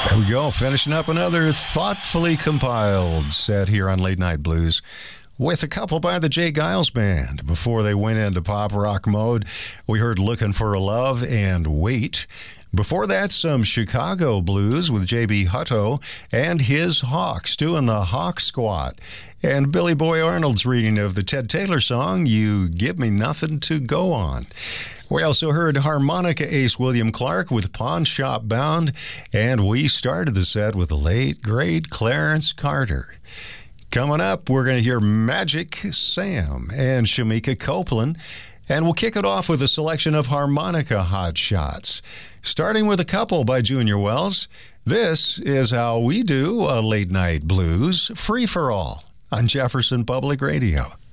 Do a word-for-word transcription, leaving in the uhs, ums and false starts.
There we go, finishing up another thoughtfully compiled set here on Late Night Blues with a couple by the Jay Giles Band. Before they went into pop rock mode, we heard Looking for a Love and Wait. Before that, some Chicago blues with J B Hutto and his Hawks doing the Hawk Squat. And Billy Boy Arnold's reading of the Ted Taylor song, You Give Me Nothing to Go On. We also heard harmonica ace William Clark with Pawn Shop Bound, and we started the set with the late, great Clarence Carter. Coming up, we're going to hear Magic Sam and Shamika Copeland, and we'll kick it off with a selection of harmonica hot shots. Starting with a couple by Junior Wells, this is how we do a late night blues free-for-all on Jefferson Public Radio.